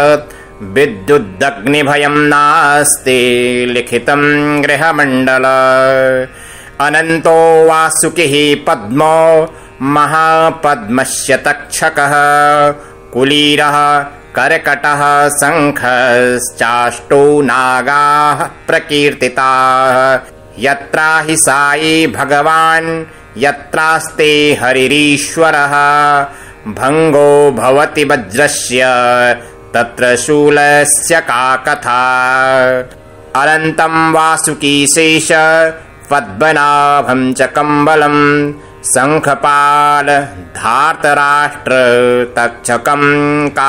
विद्युदग्निभयं नास्ति लिखितं गृहमण्डल अनन्तो वासुकिः पद्मो महापद्मस्य तक्षकः कुलीरः कर्कटः शङ्खश्चाष्टौ नागाः प्रकीर्तिताः यत्राहि साई भगवान् यत्रास्ते हरिरीश्वरः भङ्गो भवति वज्रस्य तत्र शूलस्य का कथा अनन्तं वासुकीशेष पद्मनाभं च कम्बलं शङ्खपाल धार्तराष्ट्र तक्षकं